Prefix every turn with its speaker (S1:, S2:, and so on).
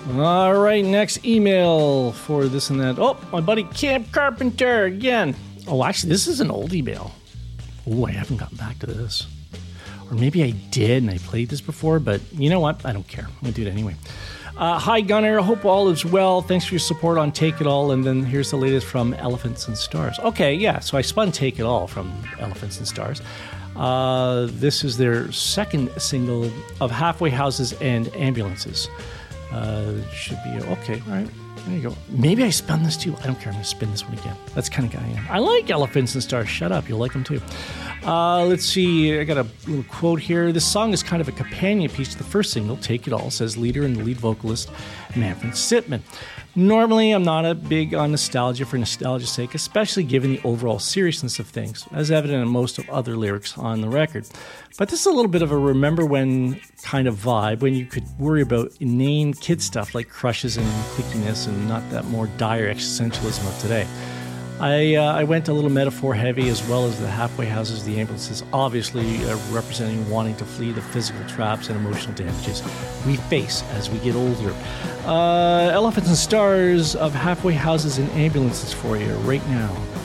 S1: All right, next email for this and that. Oh, my buddy Camp Carpenter again. Oh, actually, this is an old email. Oh, I haven't gotten back to this. Or maybe I did and I played this before, but you know what? I don't care. I'm going to do it anyway. Hi, Gunnar. Hope all is well. Thanks for your support on Take It All. And then here's the latest from Elephants and Stars. Okay, yeah, so I spun Take It All from Elephants and Stars. This is their second single of Halfway Houses and Ambulances. Should be okay. All right, there you go. Maybe I spun this too. I don't care. I'm going to spin this one again. That's the kind of guy I am. I like Elephants and Stars. Shut up. You'll like them too. Let's see. I got a little quote here. This song is kind of a companion piece to the first single, Take It All, says leader and lead vocalist Manfred Sitman. Normally, I'm not a big on nostalgia for nostalgia's sake, especially given the overall seriousness of things, as evident in most of other lyrics on the record. But this is a little bit of a remember when kind of vibe, when you could worry about inane kid stuff like crushes and cliquiness and not that more dire existentialism of today. I went a little metaphor heavy, as well as the halfway houses, the ambulances, obviously representing wanting to flee the physical traps and emotional damages we face as we get older. Elephants and Stars of Halfway Houses and Ambulances for you right now.